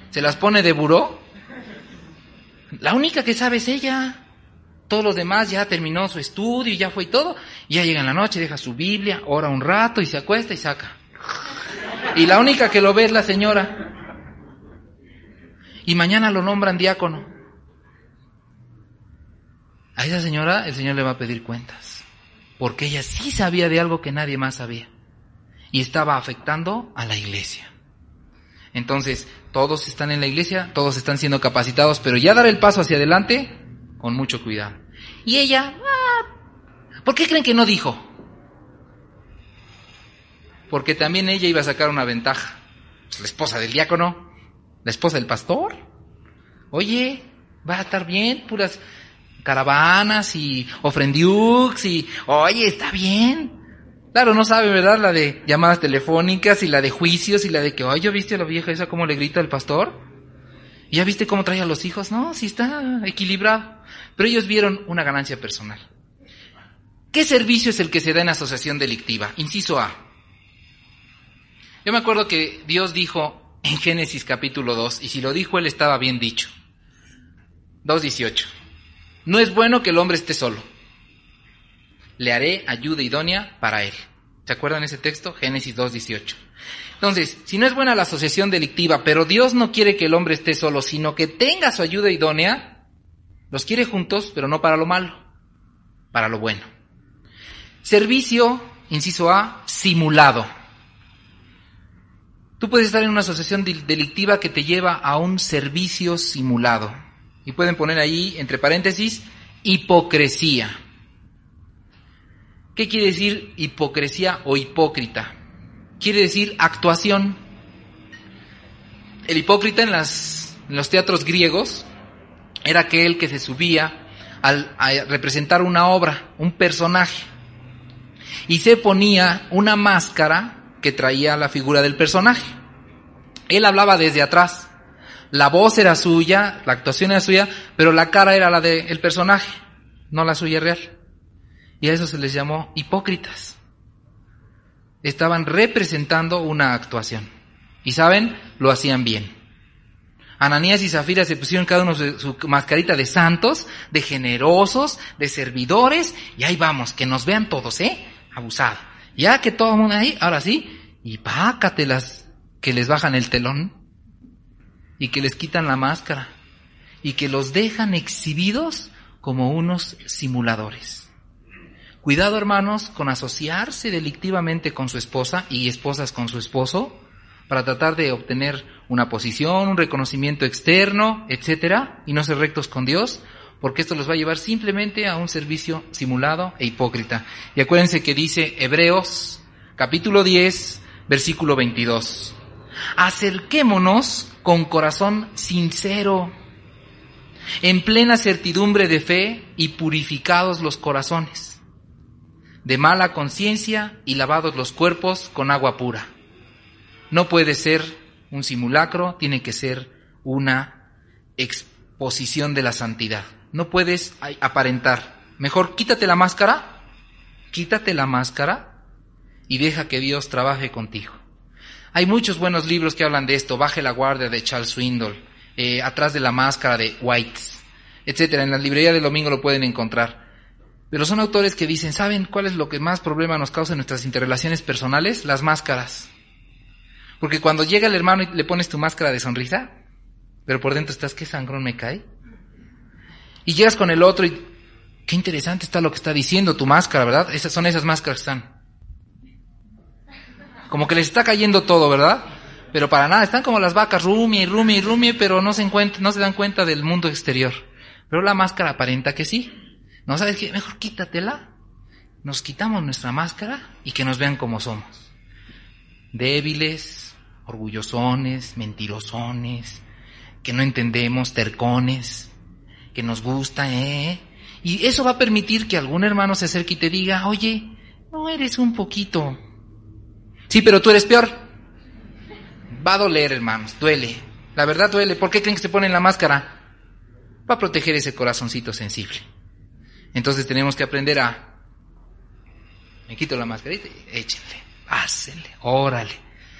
se las pone de buró. La única que sabe es ella. Todos los demás ya terminó su estudio y ya fue y todo. Y ya llega en la noche, deja su Biblia, ora un rato y se acuesta y saca. Y la única que lo ve es la señora. Y mañana lo nombran diácono. A esa señora el Señor le va a pedir cuentas. Porque ella sí sabía de algo que nadie más sabía. Y estaba afectando a la iglesia. Entonces, todos están en la iglesia, todos están siendo capacitados, pero ya dar el paso hacia adelante, con mucho cuidado. Y ella, ¿por qué creen que no dijo? Porque también ella iba a sacar una ventaja. Pues la esposa del diácono, la esposa del pastor. Oye, va a estar bien, puras caravanas y ofrendiux y, oye, está bien. Claro, no sabe, ¿verdad? La de llamadas telefónicas y la de juicios y la de que, oye, ¿ya viste a la vieja esa cómo le grita al pastor? ¿Y ya viste cómo trae a los hijos? No, sí está equilibrado. Pero ellos vieron una ganancia personal. ¿Qué servicio es el que se da en asociación delictiva? Inciso A. Yo me acuerdo que Dios dijo en Génesis capítulo 2, y si lo dijo él estaba bien dicho. 2:18. No es bueno que el hombre esté solo. Le haré ayuda idónea para él. ¿Se acuerdan ese texto? Génesis 2:18. Entonces, si no es buena la asociación delictiva, pero Dios no quiere que el hombre esté solo, sino que tenga su ayuda idónea, los quiere juntos, pero no para lo malo, para lo bueno. Servicio, inciso A, simulado. Tú puedes estar en una asociación delictiva que te lleva a un servicio simulado. Y pueden poner ahí, entre paréntesis, hipocresía. ¿Qué quiere decir hipocresía o hipócrita? Quiere decir actuación. El hipócrita en los teatros griegos era aquel que se subía a representar una obra, un personaje, y se ponía una máscara que traía la figura del personaje. Él hablaba desde atrás, la voz era suya, la actuación era suya, pero la cara era la del personaje, no la suya real. Y a eso se les llamó hipócritas. Estaban representando una actuación. Y ¿saben? Lo hacían bien. Ananías y Zafira se pusieron cada uno su mascarita de santos, de generosos, de servidores, y ahí vamos, que nos vean todos, abusado. Ya que todo el mundo ahí, ahora sí, y pácatelas, que les bajan el telón, y que les quitan la máscara, y que los dejan exhibidos como unos simuladores. Cuidado, hermanos, con asociarse delictivamente con su esposa y esposas con su esposo para tratar de obtener una posición, un reconocimiento externo, etcétera, y no ser rectos con Dios, porque esto los va a llevar simplemente a un servicio simulado e hipócrita. Y acuérdense que dice Hebreos, capítulo 10, versículo 22. Acerquémonos con corazón sincero, en plena certidumbre de fe y purificados los corazones, de mala conciencia y lavados los cuerpos con agua pura. No puede ser un simulacro, tiene que ser una exposición de la santidad. No puedes aparentar. Mejor quítate la máscara y deja que Dios trabaje contigo. Hay muchos buenos libros que hablan de esto. Baje la guardia de Charles Swindoll, Atrás de la máscara de White, etcétera. En la librería del domingo lo pueden encontrar. Pero son autores que dicen, ¿saben cuál es lo que más problema nos causa en nuestras interrelaciones personales? Las máscaras. Porque cuando llega el hermano y le pones tu máscara de sonrisa, pero por dentro estás, ¿qué sangrón me cae? Y llegas con el otro y, qué interesante está lo que está diciendo tu máscara, ¿verdad? Son esas máscaras que están. Como que les está cayendo todo, ¿verdad? Pero para nada, están como las vacas, rumie, pero no se dan cuenta del mundo exterior. Pero la máscara aparenta que sí. ¿No sabes qué? Mejor quítatela. Nos quitamos nuestra máscara y que nos vean como somos. Débiles, orgullosones, mentirosones, que no entendemos, tercones, que nos gusta, Y eso va a permitir que algún hermano se acerque y te diga, oye, no eres un poquito. Sí, pero tú eres peor. Va a doler, hermanos, duele. La verdad duele. ¿Por qué creen que se ponen la máscara? Va a proteger ese corazoncito sensible. Entonces tenemos que aprender me quito la mascarita, échenle, pásenle, órale.